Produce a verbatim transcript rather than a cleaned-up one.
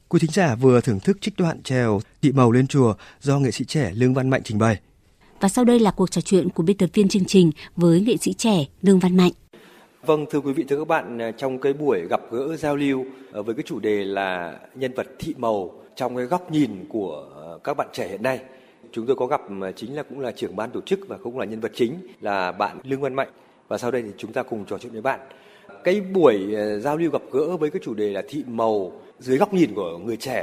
Quý thính giả vừa thưởng thức trích đoạn trèo Thị Màu lên chùa do nghệ sĩ trẻ Lương Văn Mạnh trình bày. Và sau đây là cuộc trò chuyện của biên tập viên chương trình với nghệ sĩ trẻ Lương Văn Mạnh. Vâng, thưa quý vị, thưa các bạn, trong cái buổi gặp gỡ giao lưu với cái chủ đề là nhân vật thị màu trong cái góc nhìn của các bạn trẻ hiện nay, chúng tôi có gặp chính là cũng là trưởng ban tổ chức và cũng là nhân vật chính là bạn Lương Văn Mạnh. Và sau đây thì chúng ta cùng trò chuyện với bạn. Cái buổi giao lưu gặp gỡ với cái chủ đề là thị màu dưới góc nhìn của người trẻ